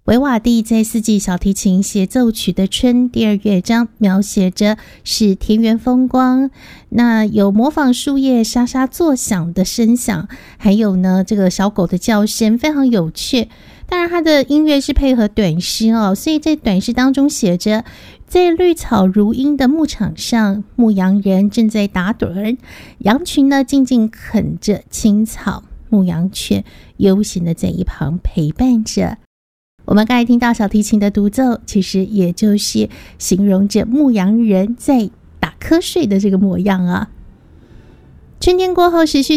维瓦蒂在四季小提琴协奏曲的春第二乐章描写着是田园风光，那有模仿树叶沙沙作响的声响，还有呢这个小狗的叫声非常有趣。当然它的音乐是配合短诗所以在短诗当中写着，在绿草如茵的牧场上，牧羊人正在打盹儿，羊群呢静静啃着青草，牧羊犬悠闲的在一旁陪伴着。我们刚才听到小提琴的独奏，其实也就是形容着牧羊人在打瞌睡的这个模样啊。春天过后持续